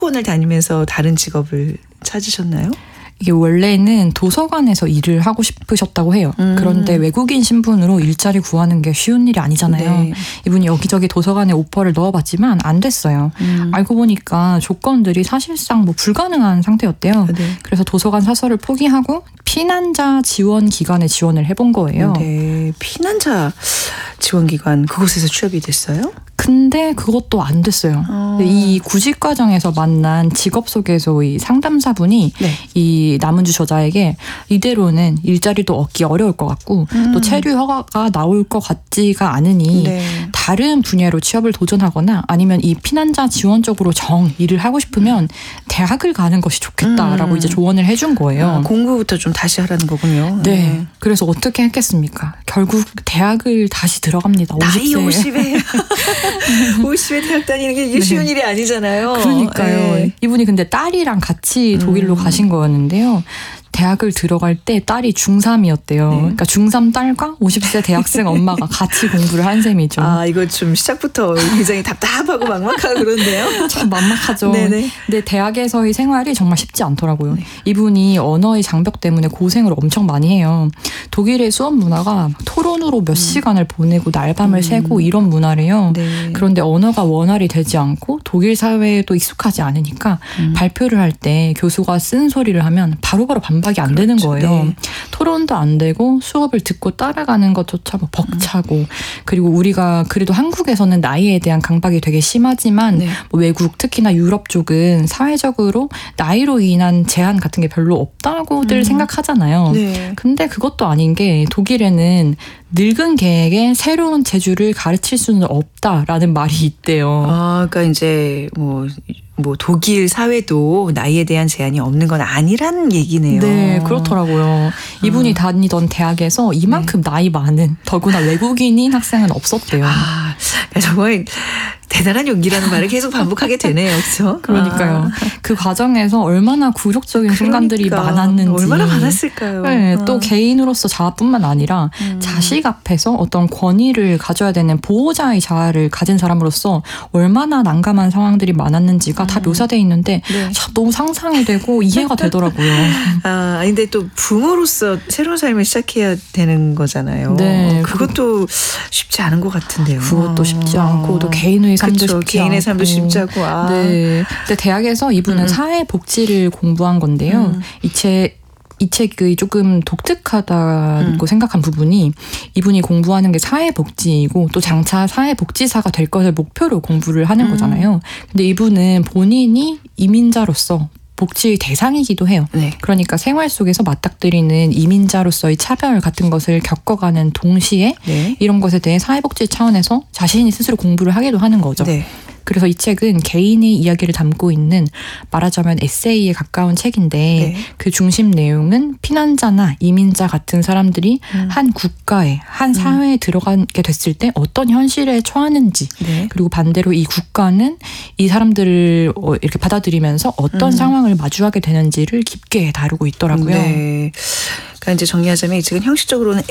학원을 다니면서 다른 직업을 찾으셨나요? 이게 원래는 도서관에서 일을 하고 싶으셨다고 해요. 그런데 외국인 신분으로 일자리 구하는 게 쉬운 일이 아니잖아요. 네. 이분이 여기저기 도서관에 오퍼를 넣어봤지만 안 됐어요. 알고 보니까 조건들이 사실상 뭐 불가능한 상태였대요. 네. 그래서 도서관 사설을 포기하고 피난자 지원 기관에 지원을 해본 거예요. 네, 피난자 지원기관 그곳에서 취업이 됐어요? 근데 그것도 안 됐어요. 이 구직 과정에서 만난 직업 소개서의 상담사분이 네. 이 남은주 저자에게 이대로는 일자리도 얻기 어려울 것 같고 또 체류 허가가 나올 것 같지가 않으니 네. 다른 분야로 취업을 도전하거나 아니면 이 피난자 지원 쪽으로 일을 하고 싶으면 대학을 가는 것이 좋겠다라고 이제 조언을 해준 거예요. 공부부터 좀 다시 하라는 거군요. 네. 그래서 어떻게 했겠습니까? 결국 대학을 다시 들어갑니다. 나이 50세. 50에 50에 대학 다니는 게 이게 쉬운 일이 아니잖아요. 그러니까요. 네. 이분이 근데 딸이랑 같이 독일로 가신 거였는데요. 대학을 들어갈 때 딸이 중3이었대요. 그러니까 중3 딸과 50세 대학생 엄마가 같이 공부를 한 셈이죠. 아, 이거 좀 시작부터 굉장히 답답하고 막막하고 그런데요. 참 막막하죠. 네네. 근데 대학에서의 생활이 정말 쉽지 않더라고요. 네. 이분이 언어의 장벽 때문에 고생을 엄청 많이 해요. 독일의 수업 문화가 토론으로 몇 시간을 보내고 날밤을 새고 이런 문화래요. 네. 그런데 언어가 원활히 되지 않고 독일 사회에도 익숙하지 않으니까 발표를 할 때 교수가 쓴 소리를 하면 바로바로 반박이 안 되는 거예요. 네. 토론도 안 되고 수업을 듣고 따라가는 것조차 뭐 벅차고 그리고 우리가 그래도 한국에서는 나이에 대한 강박이 되게 심하지만 네. 뭐 외국 특히나 유럽 쪽은 사회적으로 나이로 인한 제한 같은 게 별로 없다고들 생각하잖아요. 네. 근데 그것도 아닌 게 독일에는 늙은 개에게 새로운 재주를 가르칠 수는 없다라는 말이 있대요. 아, 그러니까 이제 뭐 독일 사회도 나이에 대한 제한이 없는 건 아니라는 얘기네요. 네, 그렇더라고요. 이분이 다니던 대학에서 이만큼 나이 많은 더구나 외국인인 학생은 없었대요. 아, 정말 대단한 용기라는 말을 계속 반복하게 되네요. 그렇죠? 그러니까요. 그 과정에서 얼마나 굴욕적인 순간들이 많았는지. 얼마나 많았을까요? 네, 또 개인으로서 자아뿐만 아니라 자식 앞에서 어떤 권위를 가져야 되는 보호자의 자아를 가진 사람으로서 얼마나 난감한 상황들이 많았는지가 다 묘사되어 있는데 네. 참 너무 상상이 되고 이해가 되더라고요. 아, 근데 또 부모로서 새로운 삶을 시작해야 되는 거잖아요. 네, 그것도 쉽지 않은 것 같은데요. 그것도 쉽지 않고 또 개인의 삶도 그렇죠. 쉽지 개인의 않고. 삶도 쉽지 않고. 아. 네. 근데 대학에서 이분은 사회복지를 공부한 건데요. 이 책이 조금 독특하다고 생각한 부분이 이분이 공부하는 게 사회복지이고 또 장차 사회복지사가 될 것을 목표로 공부를 하는 거잖아요. 근데 이분은 본인이 이민자로서 복지의 대상이기도 해요. 네. 그러니까 생활 속에서 맞닥뜨리는 이민자로서의 차별 같은 것을 겪어가는 동시에 네. 이런 것에 대해 사회복지 차원에서 자신이 스스로 공부를 하기도 하는 거죠. 네. 그래서 이 책은 개인의 이야기를 담고 있는 말하자면 에세이에 가까운 책인데 네. 그 중심 내용은 피난자나 이민자 같은 사람들이 한 국가에 한 사회에 들어가게 됐을 때 어떤 현실에 처하는지 네. 그리고 반대로 이 국가는 이 사람들을 이렇게 받아들이면서 어떤 상황을 마주하게 되는지를 깊게 다루고 있더라고요. 네. 그러니까 이제 정리하자면 이 책은 형식적으로는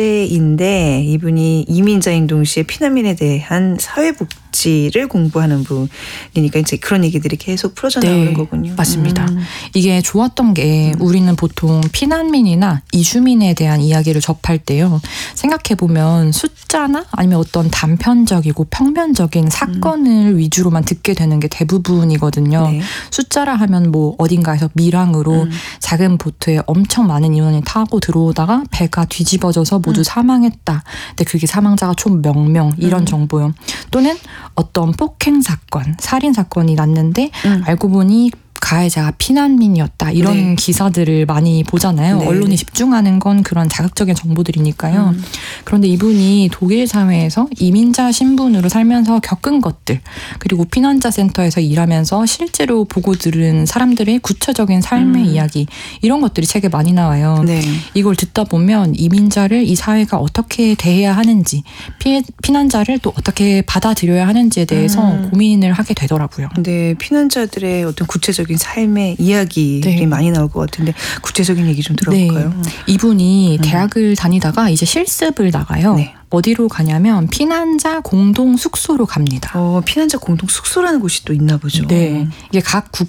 에세이인데 이분이 이민자인 동시에 피난민에 대한 사회복지를 공부하는 분이니까 이제 그런 얘기들이 계속 풀어져 나오는 거군요. 맞습니다. 이게 좋았던 게 우리는 보통 피난민이나 이주민에 대한 이야기를 접할 때요. 생각해보면 숫자나 아니면 어떤 단편적이고 평면적인 사건을 위주로만 듣게 되는 게 대부분이거든요. 네. 숫자라 하면 뭐 어딘가에서 밀항으로 작은 보트에 엄청 많은 인원이 타고 들어오다가 배가 뒤집어져서 모두 사망했다. 근데 그게 사망자가 총 몇 명 이런 정보요. 또는 어떤 폭행 사건, 살인 사건이 났는데 알고 보니 가해자가 피난민이었다. 이런 네. 기사들을 많이 보잖아요. 네. 언론이 집중하는 건 그런 자극적인 정보들이니까요. 그런데 이분이 독일 사회에서 이민자 신분으로 살면서 겪은 것들 그리고 피난자 센터에서 일하면서 실제로 보고 들은 사람들의 구체적인 삶의 이야기 이런 것들이 책에 많이 나와요. 네. 이걸 듣다 보면 이민자를 이 사회가 어떻게 대해야 하는지 피난자를 또 어떻게 받아들여야 하는지에 대해서 고민을 하게 되더라고요. 네, 피난자들의 어떤 구체적인 삶의 이야기들이 네. 많이 나올 것 같은데 구체적인 얘기 좀 들어볼까요? 네. 이분이 대학을 다니다가 이제 실습을 나가요. 네. 어디로 가냐면 피난자 공동 숙소로 갑니다. 피난자 공동 숙소라는 곳이 또 있나 보죠. 네. 이게 각